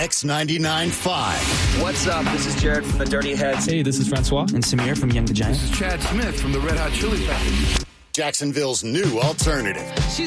X99.5. What's up? This is Jared from the Dirty Heads. Hey, this is Francois. And Samir from Young the Giant. This is Chad Smith from the Red Hot Chili Peppers. Jacksonville's new alternative.